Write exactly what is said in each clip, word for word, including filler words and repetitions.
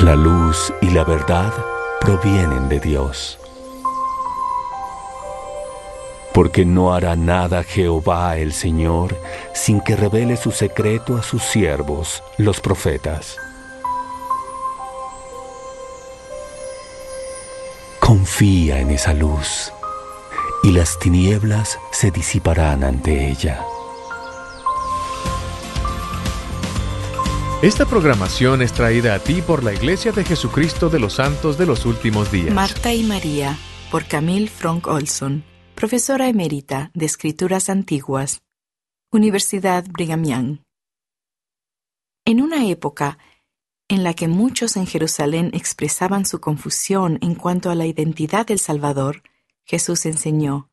La luz y la verdad provienen de Dios. Porque no hará nada Jehová el Señor sin que revele su secreto a sus siervos, los profetas. Confía en esa luz, y las tinieblas se disiparán ante ella. Esta programación es traída a ti por la Iglesia de Jesucristo de los Santos de los Últimos Días. Marta y María, por Camille Frank Olson, profesora emérita de Escrituras Antiguas, Universidad Brigham Young. En una época en la que muchos en Jerusalén expresaban su confusión en cuanto a la identidad del Salvador, Jesús enseñó: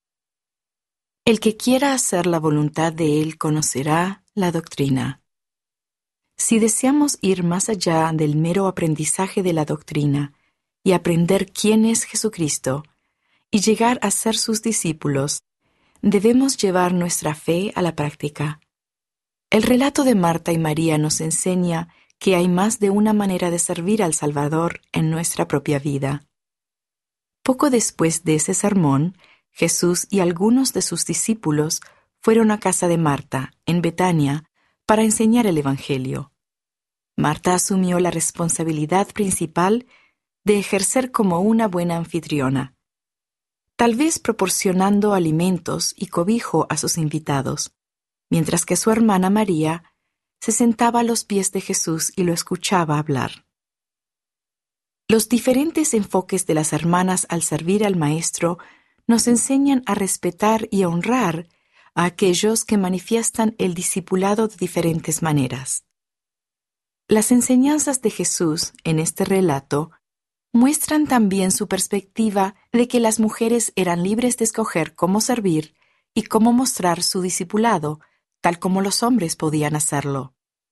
El que quiera hacer la voluntad de Él conocerá la doctrina. Si deseamos ir más allá del mero aprendizaje de la doctrina y aprender quién es Jesucristo y llegar a ser sus discípulos, debemos llevar nuestra fe a la práctica. El relato de Marta y María nos enseña que hay más de una manera de servir al Salvador en nuestra propia vida. Poco después de ese sermón, Jesús y algunos de sus discípulos fueron a casa de Marta, en Betania, para enseñar el Evangelio. Marta asumió la responsabilidad principal de ejercer como una buena anfitriona, tal vez proporcionando alimentos y cobijo a sus invitados, mientras que su hermana María se sentaba a los pies de Jesús y lo escuchaba hablar. Los diferentes enfoques de las hermanas al servir al Maestro nos enseñan a respetar y a honrar a aquellos que manifiestan el discipulado de diferentes maneras. Las enseñanzas de Jesús en este relato muestran también su perspectiva de que las mujeres eran libres de escoger cómo servir y cómo mostrar su discipulado, tal como los hombres podían hacerlo.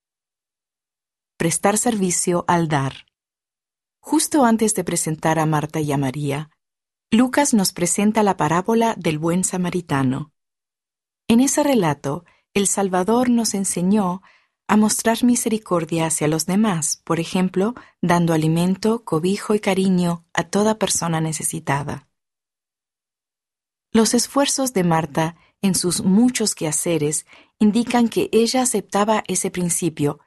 Prestar servicio al dar. Justo antes de presentar a Marta y a María, Lucas nos presenta la parábola del buen samaritano. En ese relato, el Salvador nos enseñó a mostrar misericordia hacia los demás, por ejemplo, dando alimento, cobijo y cariño a toda persona necesitada. Los esfuerzos de Marta en sus muchos quehaceres indican que ella aceptaba ese principio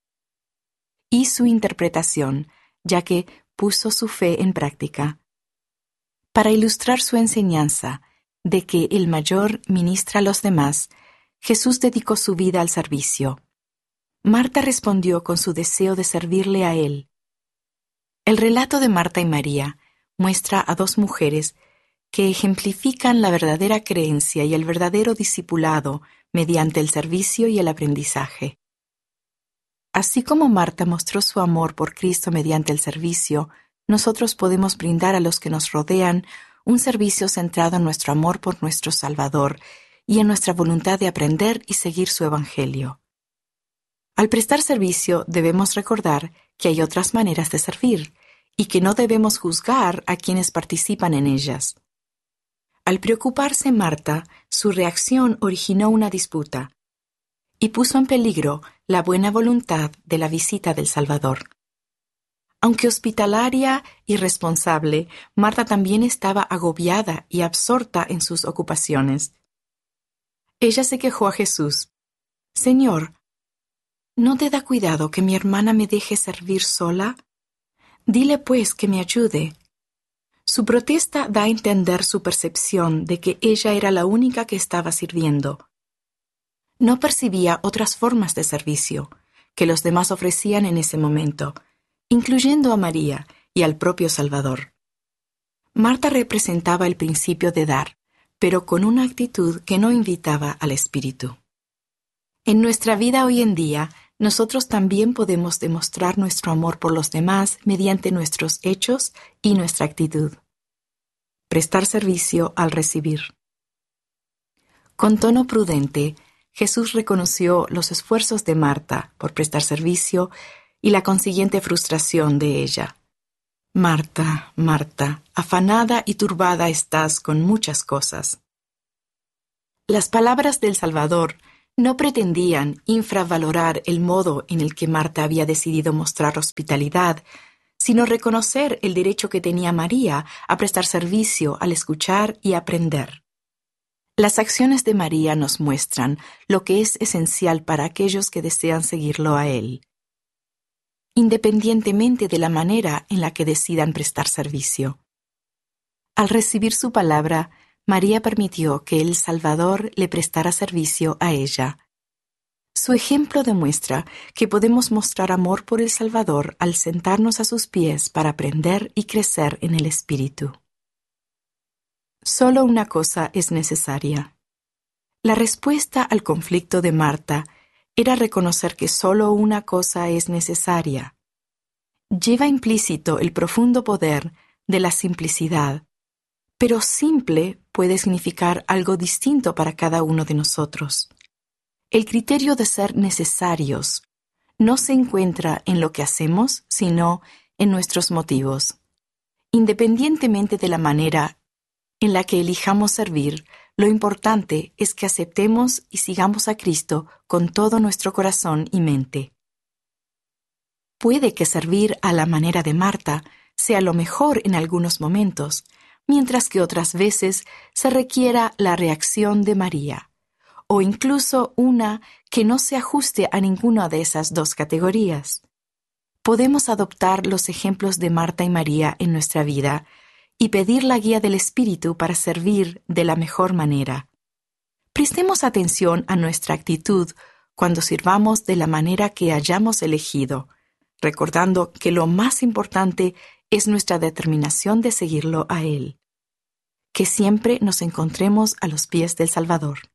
y su interpretación, ya que puso su fe en práctica. Para ilustrar su enseñanza de que el mayor ministra a los demás, Jesús dedicó su vida al servicio. Marta respondió con su deseo de servirle a Él. El relato de Marta y María muestra a dos mujeres que ejemplifican la verdadera creencia y el verdadero discipulado mediante el servicio y el aprendizaje. Así como Marta mostró su amor por Cristo mediante el servicio, nosotros podemos brindar a los que nos rodean un servicio centrado en nuestro amor por nuestro Salvador y en nuestra voluntad de aprender y seguir su Evangelio. Al prestar servicio debemos recordar que hay otras maneras de servir y que no debemos juzgar a quienes participan en ellas. Al preocuparse Marta, su reacción originó una disputa y puso en peligro la buena voluntad de la visita del Salvador. Aunque hospitalaria y responsable, Marta también estaba agobiada y absorta en sus ocupaciones. Ella se quejó a Jesús: «Señor, ¿no te da cuidado que mi hermana me deje servir sola? Dile pues que me ayude». Su protesta da a entender su percepción de que ella era la única que estaba sirviendo. No percibía otras formas de servicio que los demás ofrecían en ese momento, incluyendo a María y al propio Salvador. Marta representaba el principio de dar, pero con una actitud que no invitaba al Espíritu. En nuestra vida hoy en día, nosotros también podemos demostrar nuestro amor por los demás mediante nuestros hechos y nuestra actitud. Prestar servicio al recibir. Con tono prudente, Jesús reconoció los esfuerzos de Marta por prestar servicio y la consiguiente frustración de ella. «Marta, Marta, afanada y turbada estás con muchas cosas». Las palabras del Salvador No pretendían infravalorar el modo en el que Marta había decidido mostrar hospitalidad, sino reconocer el derecho que tenía María a prestar servicio al escuchar y aprender. Las acciones de María nos muestran lo que es esencial para aquellos que desean seguirlo a Él, independientemente de la manera en la que decidan prestar servicio. Al recibir su palabra, María permitió que el Salvador le prestara servicio a ella. Su ejemplo demuestra que podemos mostrar amor por el Salvador al sentarnos a sus pies para aprender y crecer en el Espíritu. Solo una cosa es necesaria. La respuesta al conflicto de Marta era reconocer que solo una cosa es necesaria. Lleva implícito el profundo poder de la simplicidad, pero simple puede significar algo distinto para cada uno de nosotros. El criterio de ser necesarios no se encuentra en lo que hacemos, sino en nuestros motivos. Independientemente de la manera en la que elijamos servir, lo importante es que aceptemos y sigamos a Cristo con todo nuestro corazón y mente. Puede que servir a la manera de Marta sea lo mejor en algunos momentos, mientras que otras veces se requiera la reacción de María, o incluso una que no se ajuste a ninguna de esas dos categorías. Podemos adoptar los ejemplos de Marta y María en nuestra vida y pedir la guía del Espíritu para servir de la mejor manera. Prestemos atención a nuestra actitud cuando sirvamos de la manera que hayamos elegido, recordando que lo más importante es nuestra determinación de seguirlo a Él. Que siempre nos encontremos a los pies del Salvador.